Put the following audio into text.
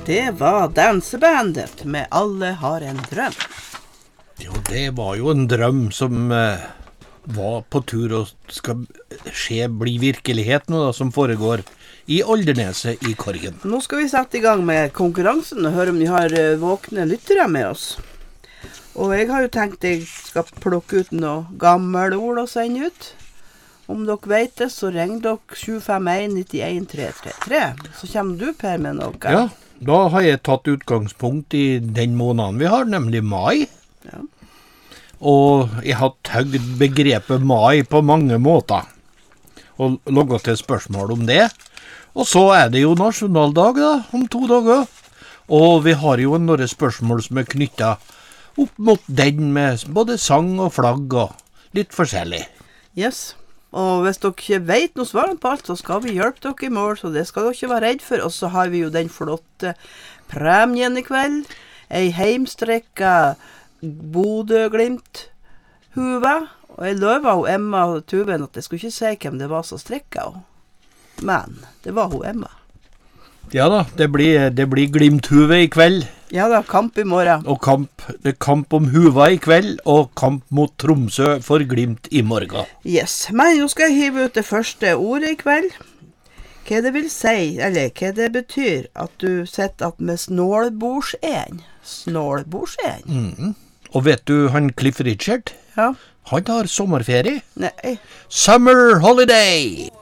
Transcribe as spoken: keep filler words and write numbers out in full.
Det var dansebandet med Alle har en drøm. Jo, det var jo en drøm som eh, var på tur og skal skje, bli virkelighet nå da, som foregår i Alderneset i Korgen. Nå skal vi sette i gang med konkurransen og høre om vi har uh, våkne lyttere med oss. Og jeg har jo tenkt jeg skal plukke ut noe gammel ord og sende ut. Om dere vet det, så ring dere sju fem en ni en tre tre tre. Så kommer du, Per, med noe. Ja, da har jeg tatt utgangspunkt i den måneden vi har, nemlig mai. Ja. Og jeg har tøgd begrepet mai på mange måter, og logget til spørsmål om det. Og så er det jo nasjonaldag da, om to dager. Og vi har jo noen spørsmål som er knyttet opp mot den med både sang og flagg og litt forskjellig. Yes, og hvis dere ikke vet noe svar på alt, så skal vi hjelpe dere i mål, så det skal dere ikke være redd for. Og så har vi jo den flotte premien i kveld, ei heimstrekka Bodø-Glimt huva, og jeg løver hun Emma og Tuven at jeg skulle ikke si hvem det var som strekka henne. Men det var hun Emma. Ja da, det blir, det blir Glimt-huve i kveld. Ja da, kamp i morgen. Og kamp, det er kamp om huva i kveld, og kamp mot Tromsø for Glimt i morgen. Yes, men nå skal jeg hive ut det første ordet i kveld. Hva det vil si, eller hva det betyr at du sitter at med snålbordsen. Snålbordsen. Mm. Og vet du, han Cliff Richard, ja. Han har sommerferie. Nei. Summer holiday!